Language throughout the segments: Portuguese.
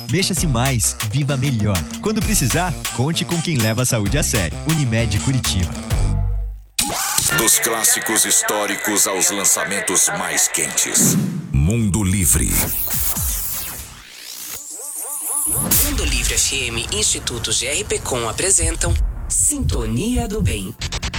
Mexa-se mais, viva melhor. Quando precisar, conte com quem leva a saúde a sério. Unimed Curitiba. Dos clássicos históricos aos lançamentos mais quentes. Mundo Livre. Mundo Livre FM e Instituto GRPcom apresentam Sintonia do Bem.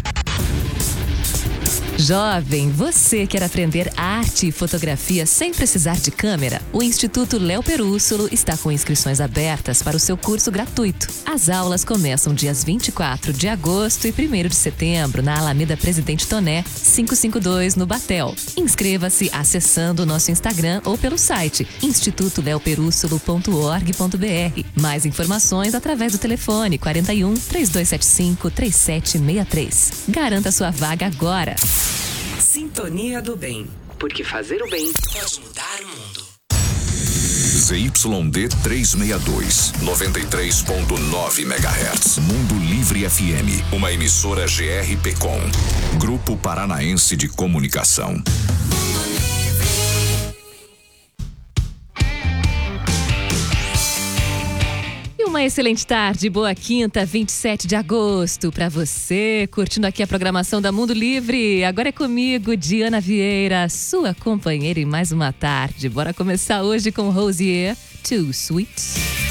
Jovem, você quer aprender arte e fotografia sem precisar de câmera? O Instituto Léo Perússolo está com inscrições abertas para o seu curso gratuito. As aulas começam dias 24 de agosto e 1º de setembro na Alameda Presidente Toné, 552, no Batel. Inscreva-se acessando o nosso Instagram ou pelo site institutoleoperussolo.org.br. Mais informações através do telefone 41 3275 3763. Garanta sua vaga agora. Sintonia do Bem, porque fazer o bem pode mudar o mundo. ZYD 362, 93.9 MHz. Mundo Livre FM, uma emissora GRPcom, Grupo Paranaense de Comunicação. Uma excelente tarde, boa quinta, 27 de agosto para você, curtindo aqui a programação da Mundo Livre. Agora é comigo, Diana Vieira, sua companheira em mais uma tarde. Bora começar hoje com Rosier, Too Sweet.